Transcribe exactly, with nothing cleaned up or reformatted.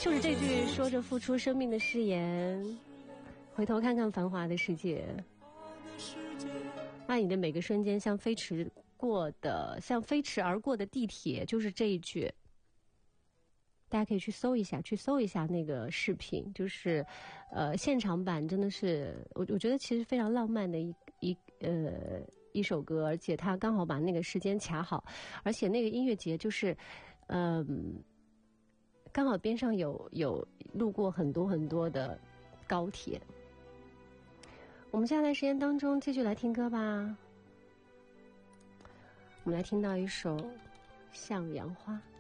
就是这句说着付出生命的誓言，回头看看繁华的世界，爱你的每个瞬间像飞驰过的像飞驰而过的地铁，就是这一句。大家可以去搜一下，去搜一下那个视频，就是呃现场版，真的是我我觉得其实非常浪漫的一一呃一首歌，而且它刚好把那个时间卡好，而且那个音乐节就是嗯、呃、刚好边上有有路过很多很多的高铁。我们接下来时间当中继续来听歌吧，我们来听到一首《向阳花》。